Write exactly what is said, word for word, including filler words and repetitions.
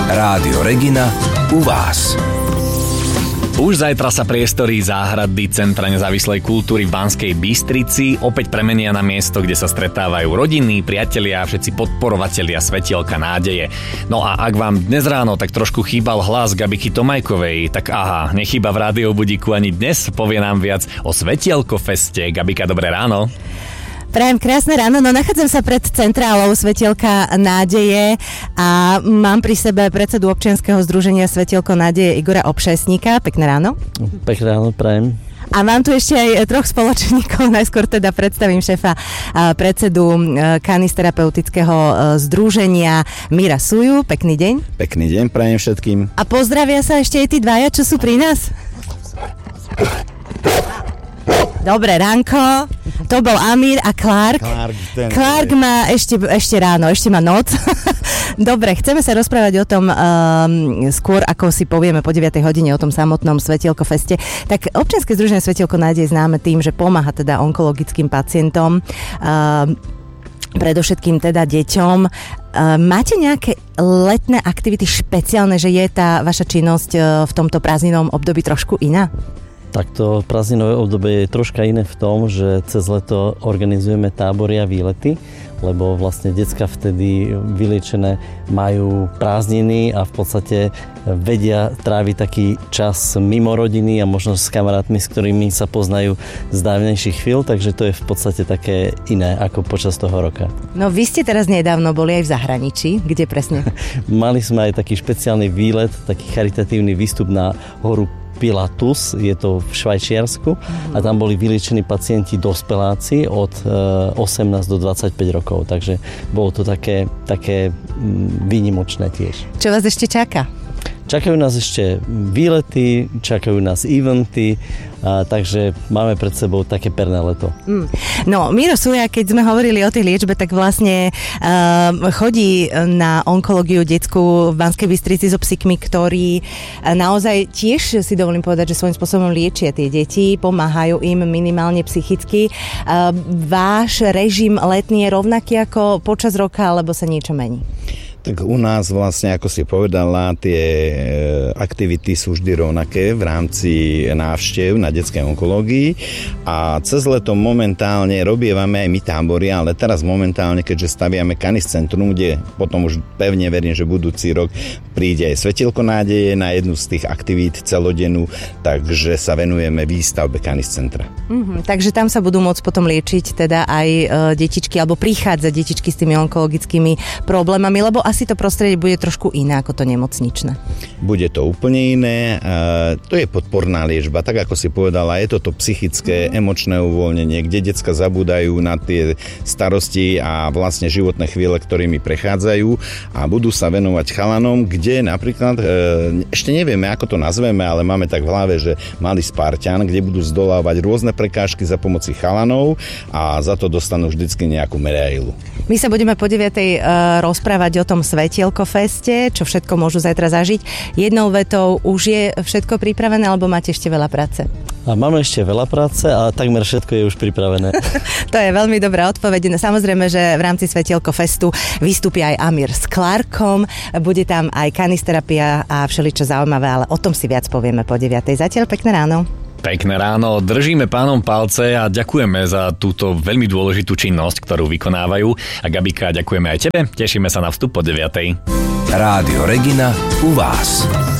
Rádio Regina u vás. Už zajtra sa priestory záhrady Centra nezávislej kultúry v Banskej Bystrici opäť premenia na miesto, kde sa stretávajú rodiny, priatelia a všetci podporovatelia Svetielka nádeje. No a ak vám dnes ráno tak trošku chýbal hlas Gabiky Tomajkovej, tak aha, nechýba v rádiobudíku ani dnes, povie nám viac o Svetielko feste. Gabika, dobré ráno. Prajem krásne ráno, no nachádzam sa pred centrálou Svetielka nádeje a mám pri sebe predsedu občianskeho združenia Svetielko nádeje Igora Obšesníka. Pekné ráno. Pekné ráno, prajem. A mám tu ešte aj troch spoločníkov, najskôr teda predstavím šéfa predsedu kanisterapeutického združenia Míra Suju. Pekný deň. Pekný deň, prajem všetkým. A pozdravia sa ešte aj tí dvaja, čo sú pri nás? Dobré ránko, to bol Amír a Clark. Clark, ten Clark má ešte, ešte ráno, ešte má noc. Dobre, chceme sa rozprávať o tom um, skôr, ako si povieme po deviatej hodine o tom samotnom Svetielko feste. Tak občianske združenie Svetielko nádeje známe tým, že pomáha teda onkologickým pacientom, um, predovšetkým teda deťom. Um, máte nejaké letné aktivity špeciálne, že je tá vaša činnosť v tomto prázdninovom období trošku iná? Takto prázdninové obdobie je troška iné v tom, že cez leto organizujeme tábory a výlety, lebo vlastne decka vtedy vyliečené majú prázdniny a v podstate vedia tráviť taký čas mimo rodiny a možno s kamarátmi, s ktorými sa poznajú z dávnejších chvíľ, takže to je v podstate také iné ako počas toho roka. No vy ste teraz nedávno boli aj v zahraničí, kde presne? Mali sme aj taký špeciálny výlet, taký charitatívny výstup na horu Pilatus, je to v Švajčiarsku a tam boli vyliečení pacienti dospeláci od osemnásť do dvadsaťpäť rokov, takže bolo to také, také výnimočné tiež. Čo vás ešte čaká? Čakajú nás ešte výlety, čakajú nás eventy, a takže máme pred sebou také perné leto. Mm. No, Miro Suja, keď sme hovorili o tej liečbe, tak vlastne uh, chodí na onkológiu detskú v Banskej Bystrici so psíkmi, ktorí naozaj tiež, si dovolím povedať, že svojím spôsobom liečia tie deti, pomáhajú im minimálne psychicky. Uh, váš režim letný je rovnaký ako počas roka, alebo sa niečo mení? Tak u nás vlastne, ako si povedala, tie aktivity sú vždy rovnaké v rámci návštev na detskej onkológii a cez leto momentálne robievame aj my tábory, ale teraz momentálne, keďže staviame Kaniscentrum, kde potom už pevne verím, že budúci rok príde aj Svetielko nádeje na jednu z tých aktivít celodennú, takže sa venujeme výstavbe Kaniscentra. Mm-hmm, takže tam sa budú môcť potom liečiť teda aj e, detičky, alebo prichádzať detičky s tými onkologickými problémami, lebo asi to prostredie bude trošku iné ako to nemocničné. Bude to úplne iné. E, to je podporná liečba, tak ako si povedala, je to to psychické, mm. emočné uvoľnenie, kde decka zabúdajú na tie starosti a vlastne životné chvíle, ktorými prechádzajú a budú sa venovať chalanom, kde napríklad, e, ešte nevieme, ako to nazveme, ale máme tak v hlave, že malý Spartan, kde budú zdolávať rôzne prekážky za pomoci chalanov a za to dostanú vždycky nejakú medailu. My sa budeme po deviatej uh, rozprávať o tom Svetielko feste, čo všetko môžu zajtra zažiť. Jednou vetou, už je všetko pripravené, alebo máte ešte veľa práce? A máme ešte veľa práce a takmer všetko je už pripravené. To je veľmi dobrá odpoveď. Samozrejme, že v rámci Svetielko festu vystúpi aj Amír s Clarkom, bude tam aj kanisterapia a všeličo zaujímavé, ale o tom si viac povieme po deviatej. Zatiaľ pekné ráno. Pekné ráno, držíme pánom palce a ďakujeme za túto veľmi dôležitú činnosť, ktorú vykonávajú. A Gabika, ďakujeme aj tebe, tešíme sa na vstup po deviatej. Rádio Regina u vás.